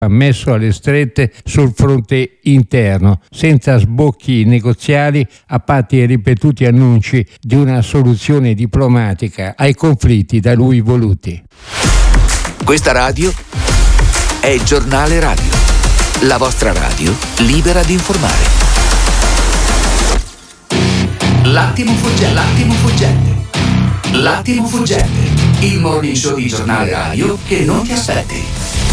messo alle strette sul fronte interno, senza sbocchi negoziali a patti e ripetuti annunci di una soluzione diplomatica ai conflitti da lui voluti. Questa radio è il Giornale Radio, la vostra radio libera di informare. L'attimo fuggente, il morning show di Giornale Radio che non ti aspetti.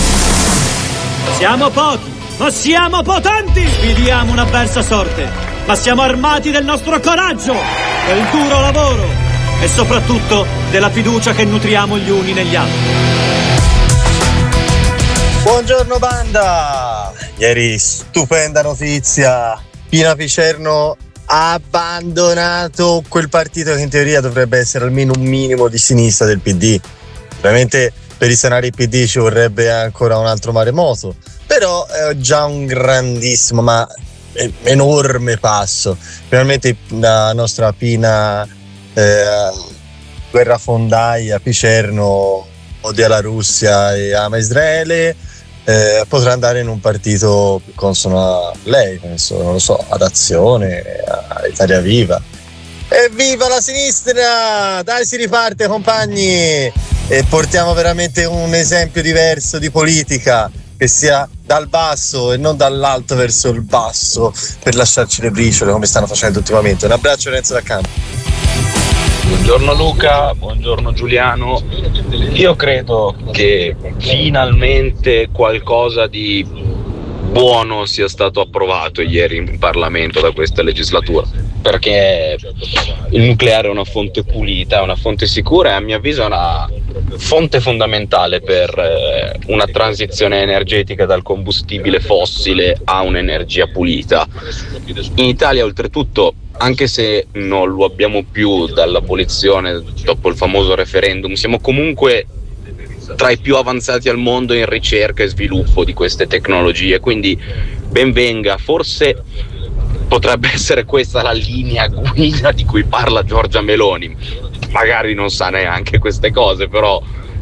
Siamo pochi, ma siamo potenti! Sfidiamo un'avversa sorte, ma siamo armati del nostro coraggio, del duro lavoro e soprattutto della fiducia che nutriamo gli uni negli altri. Buongiorno banda! Ieri stupenda notizia, Pina Picerno ha abbandonato quel partito che in teoria dovrebbe essere almeno un minimo di sinistra del PD. Ovviamente per risanare il PD ci vorrebbe ancora un altro maremoto, però è già un grandissimo, ma enorme passo. Finalmente la nostra Pina guerrafondaia Picerno odia la Russia e ama Israele, potrà andare in un partito più consono a lei, penso, non lo so, ad Azione, a Italia Viva. Evviva la sinistra! Dai, si riparte, compagni! E portiamo veramente un esempio diverso di politica, che sia dal basso e non dall'alto verso il basso, per lasciarci le briciole come stanno facendo ultimamente. Un abbraccio, Renzo da Campo. Buongiorno Luca, buongiorno Giuliano. Io credo che finalmente qualcosa di buono sia stato approvato ieri in Parlamento da questa legislatura, perché il nucleare è una fonte pulita, è una fonte sicura e a mio avviso è una fonte fondamentale per una transizione energetica dal combustibile fossile a un'energia pulita. In Italia oltretutto, anche se non lo abbiamo più dall'abolizione dopo il famoso referendum, siamo comunque tra i più avanzati al mondo in ricerca e sviluppo di queste tecnologie, quindi ben venga. Forse potrebbe essere questa la linea guida di cui parla Giorgia Meloni, magari non sa neanche queste cose, però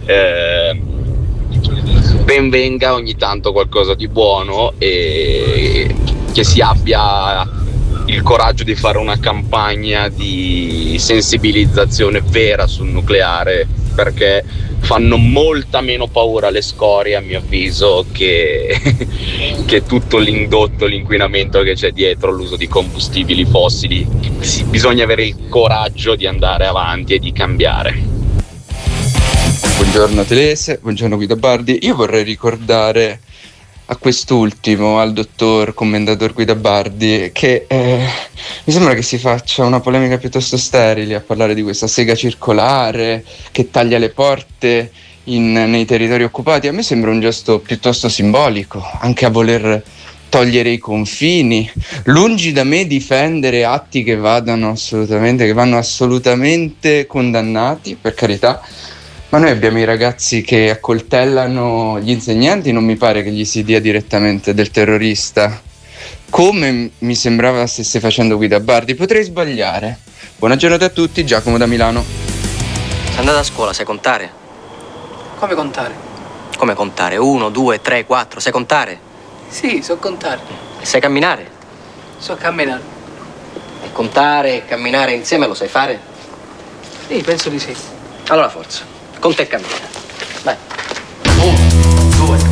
ben venga ogni tanto qualcosa di buono e che si abbia il coraggio di fare una campagna di sensibilizzazione vera sul nucleare, perché fanno molta meno paura le scorie a mio avviso che tutto l'indotto, l'inquinamento che c'è dietro l'uso di combustibili fossili. Bisogna avere il coraggio di andare avanti e di cambiare. Buongiorno Telese, buongiorno Guido Bardi. Io vorrei ricordare a quest'ultimo, al dottor commendator Guido Bardi, che mi sembra che si faccia una polemica piuttosto sterile a parlare di questa sega circolare che taglia le porte nei territori occupati. A me sembra un gesto piuttosto simbolico, anche a voler togliere i confini. Lungi da me difendere atti che vanno assolutamente condannati, per carità. Ma noi abbiamo i ragazzi che accoltellano gli insegnanti, non mi pare che gli si dia direttamente del terrorista, come mi sembrava stesse facendo Guido Bardi. Potrei sbagliare. Buona giornata a tutti, Giacomo da Milano. Sei andata a scuola, sai contare? Come contare? Come contare? 1, 2, 3, 4, sai contare? Sì, so contare. E sai camminare? So camminare. E contare e camminare insieme lo sai fare? Sì, penso di sì. Allora forza. Con te cammina. Vai. 1, 2,